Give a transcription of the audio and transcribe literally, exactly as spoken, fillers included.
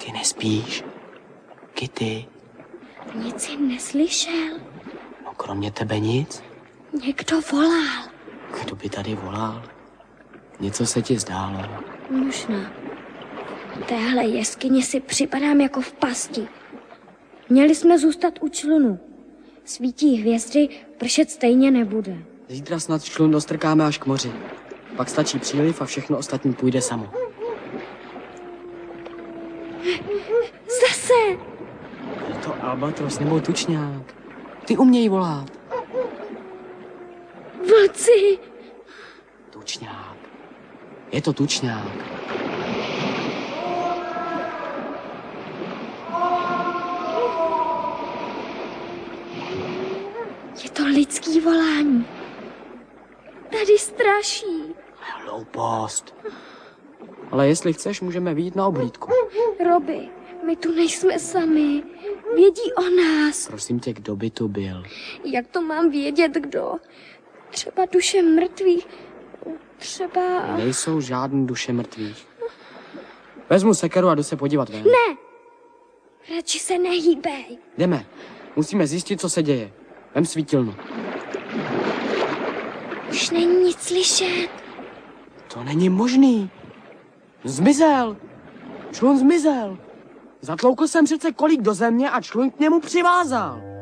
Ty nespíš? Kitty. Nic jsi neslyšel. No kromě tebe nic. Někdo volal. Kdo by tady volal? Něco se ti zdálo. Možná. V téhle jeskyni si připadám jako v pasti. Měli jsme zůstat u člunu. Svítí hvězdy, pršet stejně nebude. Zítra snad člun dostrkáme až k moři. Pak stačí příliv a všechno ostatní půjde samo. Zase! Je to albatros nebo tučňák. Ty umějí volat. Vlci! Tučňák. Je to tučňák. Je to lidský volání. Tady straší. Hloupost. Ale jestli chceš, můžeme vyjít na oblídku. Robi, my tu nejsme sami. Vědí o nás. Prosím tě, kdo by tu byl? Jak to mám vědět, kdo? Třeba duše mrtvých. Třeba... Nejsou žádný duše mrtvých. Vezmu sekeru a jdu se podívat ven. Ne! Radši se nehýbej. Jdeme. Musíme zjistit, co se děje. Vem svítilnu. Už není nic slyšet. To není možný. Zmizel. Člun zmizel. Zatloukl jsem přece kolik do země a člun k němu přivázal.